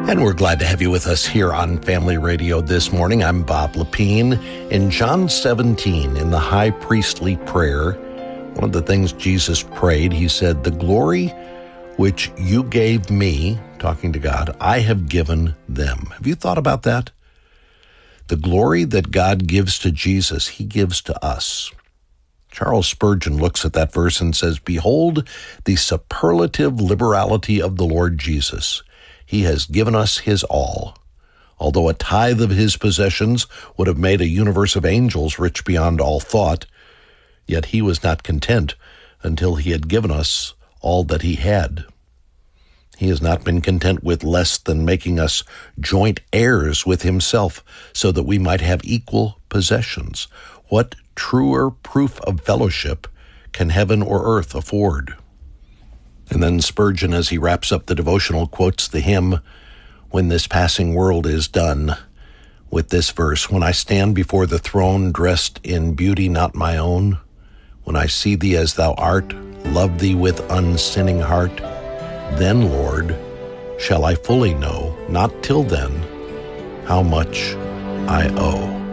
And we're glad to have you with us here on Family Radio this morning. I'm Bob Lepine. In John 17, in the high priestly prayer, one of the things Jesus prayed, he said, "The glory which you gave me," talking to God, "I have given them." Have you thought about that? The glory that God gives to Jesus, he gives to us. Charles Spurgeon looks at that verse and says, "Behold the superlative liberality of the Lord Jesus. He has given us his all. Although a tithe of his possessions would have made a universe of angels rich beyond all thought, yet he was not content until he had given us all that he had. He has not been content with less than making us joint heirs with himself so that we might have equal possessions. What truer proof of fellowship can heaven or earth afford?" And then Spurgeon, as he wraps up the devotional, quotes the hymn, "When This Passing World Is Done," with this verse, "When I stand before the throne dressed in beauty not my own, when I see thee as thou art, love thee with unsinning heart, then, Lord, shall I fully know, not till then, how much I owe."